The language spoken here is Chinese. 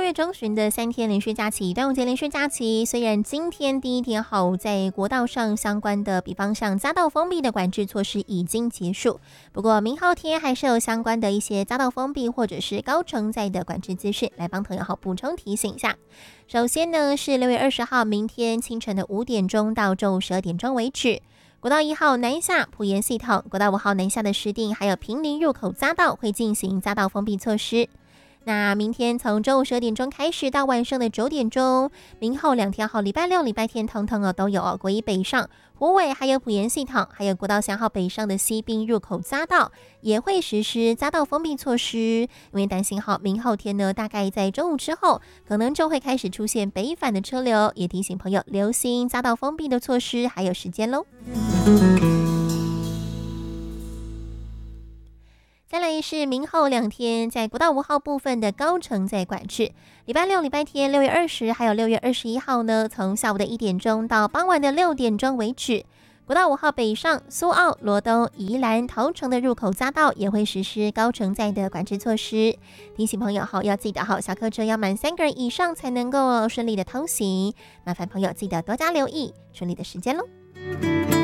月中旬的3天连续假期，端午节连续假期，虽然今天第一天后，在国道上相关的，比方像匝道封闭的管制措施已经结束，不过明后天还是有相关的一些匝道封闭或者是高承载的管制资讯，来帮朋友好补充提醒一下。首先呢是6月20号，明天清晨的5点钟到中午12点钟为止。国道1号南下埔盐系统，国道5号南下的石碇还有坪林入口匝道会进行匝道封闭措施。那明天从中午12点钟开始到晚上的9点钟，明后2天后礼拜六、礼拜天通通都有国一北上、虎尾还有埔盐系统，还有国道3号北上的西滨入口匝道也会实施匝道封闭措施。因为担心明后天呢，大概在中午之后，可能就会开始出现北返的车流，也提醒朋友留心匝道封闭的措施还有时间咯。再来是明后2天，在国道5号部分的高承载管制，礼拜六、礼拜天6月20还有6月21号呢，从下午的1点钟到傍晚的6点钟为止。国道5号北上苏澳、罗东、宜兰、桃城的入口匝道也会实施高承载的管制措施，提醒朋友要记得小客车要满3个人以上才能够顺利的通行，麻烦朋友记得多加留意，顺利的时间咯。